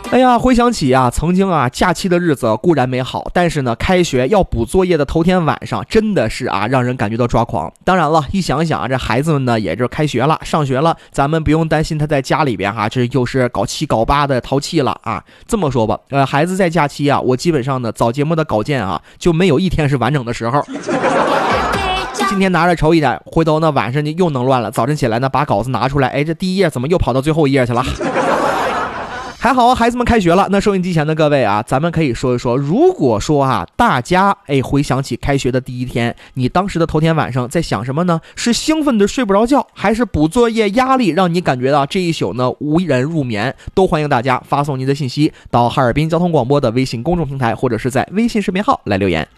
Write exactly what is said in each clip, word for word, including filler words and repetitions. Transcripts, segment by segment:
哎呀，回想起啊，曾经啊，假期的日子固然美好，但是呢，开学要补作业的头天晚上，真的是啊，让人感觉到抓狂。当然了，一想想啊，这孩子们呢，也就是开学了，上学了，咱们不用担心他在家里边哈、啊，这又是搞七搞八的淘气了啊。这么说吧，呃，孩子在假期啊，我基本上呢，早节目的稿件啊，就没有一天是完整的时候。今天拿着瞅一点，回头呢晚上就又弄乱了，早晨起来呢把稿子拿出来，哎，这第一页怎么又跑到最后一页去了？还好啊，孩子们开学了。那收音机前的各位啊，咱们可以说一说，如果说啊，大家哎回想起开学的第一天，你当时的头天晚上在想什么呢？是兴奋的睡不着觉，还是补作业压力让你感觉到这一宿呢无人入眠？都欢迎大家发送您的信息到哈尔滨交通广播的微信公众平台，或者是在微信视频号来留言。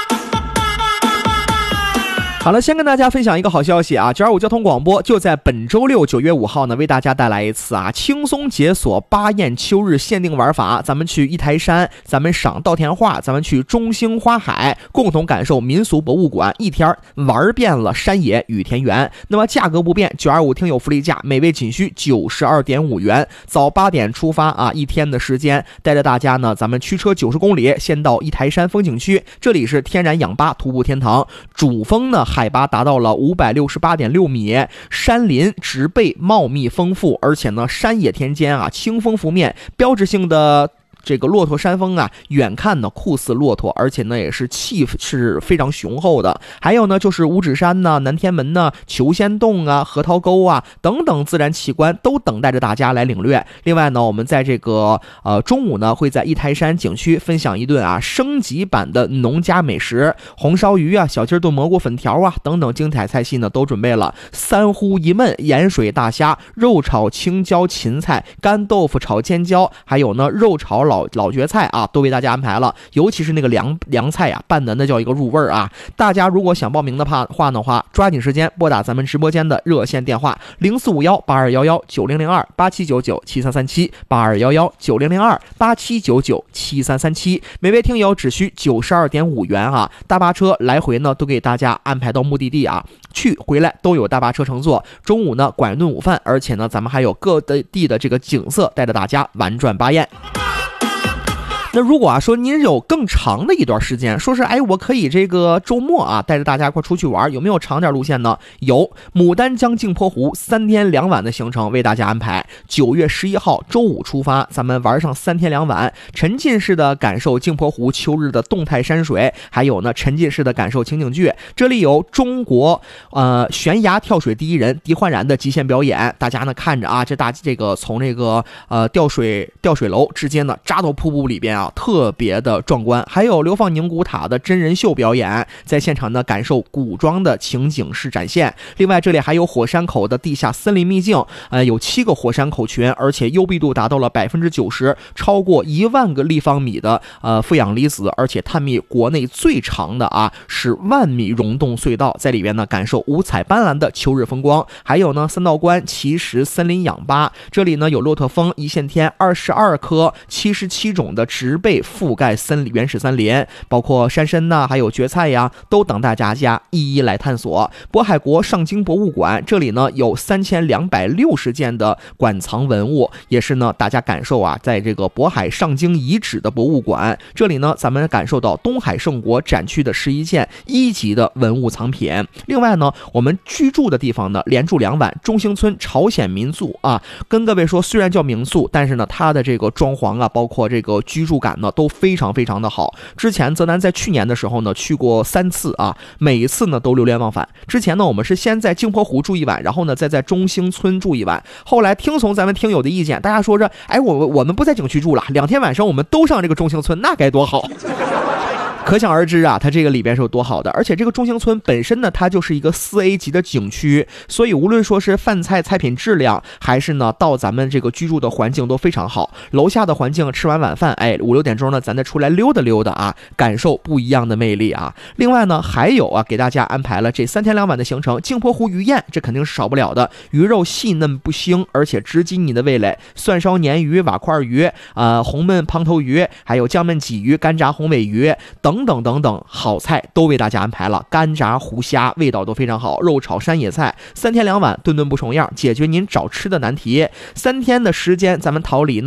好了，先跟大家分享一个好消息啊！九二五交通广播就在本周六九月五号呢，为大家带来一次啊轻松解锁巴彦秋日限定玩法。咱们去一台山，咱们赏稻田画，咱们去中兴花海，共同感受民俗博物馆，一天玩遍了山野与田园。那么价格不变，九二五听友福利价，每位仅需九十二点五元。早八点出发啊，一天的时间，带着大家呢，咱们驱车九十公里，先到一台山风景区，这里是天然氧吧徒步天堂，主峰呢。海拔达到了五百六十八点六米，山林植被茂密丰富，而且呢山野田间啊清风拂面，标志性的这个骆驼山峰啊，远看呢酷似骆驼，而且呢也是气是非常雄厚的。还有呢就是五指山呢、南天门呢、求仙洞啊、核桃沟啊等等自然奇观都等待着大家来领略。另外呢，我们在这个呃中午呢会在一台山景区分享一顿啊升级版的农家美食，红烧鱼啊、小鸡炖蘑菇、粉条啊等等精彩菜系呢都准备了。三呼一焖、盐水大虾、肉炒青椒芹菜、干豆腐炒尖椒，还有呢肉炒老老蕨菜啊，都为大家安排了。尤其是那个凉凉菜啊，拌的那叫一个入味儿啊！大家如果想报名的话的话，抓紧时间拨打咱们直播间的热线电话零四五幺八二幺幺九零零二八七九九七三三七八二幺幺九零零二八七九九七三三七，每位听友只需九十二点五元啊！大巴车来回呢都给大家安排到目的地啊，去回来都有大巴车乘坐。中午呢管一顿午饭，而且呢咱们还有各地的这个景色，带着大家玩转巴彦。那如果啊说您有更长的一段时间，说是哎我可以这个周末啊带着大家一块出去玩，有没有长点路线呢？有，牡丹江镜泊湖三天两晚的行程为大家安排。九月十一号周五出发，咱们玩上三天两晚，沉浸式的感受镜泊湖秋日的动态山水，还有呢沉浸式的感受情景剧。这里有中国呃悬崖跳水第一人狄焕然的极限表演，大家呢看着啊这大这个从这个呃吊水吊水楼直接呢扎到瀑布里边啊，特别的壮观。还有流放宁古塔的真人秀表演，在现场呢感受古装的情景式展现。另外这里还有火山口的地下森林秘境，呃，有七个火山口群，而且幽闭度达到了百分之九十，超过一万个立方米的呃负氧离子，而且探秘国内最长的啊是万米溶洞隧道，在里边呢感受五彩斑斓的秋日风光。还有呢三道关奇石森林氧吧，这里呢有骆驼峰、一线天二十二棵七十七种的植被覆盖森林原始森林，包括山参呐，还有蕨菜呀，都等大家家一一来探索。渤海国上京博物馆，这里呢有三千两百六十件的馆藏文物，也是呢大家感受啊，在这个渤海上京遗址的博物馆，这里呢咱们感受到东海圣国展区的十一件一级的文物藏品。另外呢，我们居住的地方呢连住两晚，中兴村朝鲜民宿啊，跟各位说，虽然叫民宿，但是呢它的这个装潢啊，包括这个居住感呢都非常非常的好。之前泽南在去年的时候呢去过三次啊，每一次呢都流连忘返。之前呢我们是先在镜泊湖住一晚，然后呢再在中兴村住一晚。后来听从咱们听友的意见，大家说着哎我我们不在景区住了，两天晚上我们都上这个中兴村，那该多好。可想而知啊，它这个里边是有多好的。而且这个中兴村本身呢，它就是一个四 A 级的景区，所以无论说是饭菜菜品质量，还是呢到咱们这个居住的环境都非常好。楼下的环境，吃完晚饭，哎，五六点钟呢，咱再出来溜达溜达啊，感受不一样的魅力啊。另外呢，还有啊，给大家安排了这三天两晚的行程，镜泊湖鱼宴，这肯定是少不了的。鱼肉细嫩不腥，而且直击你的味蕾。蒜烧鲶鱼、瓦块鱼、呃红焖胖头鱼，还有酱焖鲫鱼、干炸红尾鱼等等等等好菜都为大家安排了。干炸湖虾味道都非常好，肉炒山野菜，三天两晚，顿顿不重样，解决您找吃的难题。三天的时间，咱们桃李呢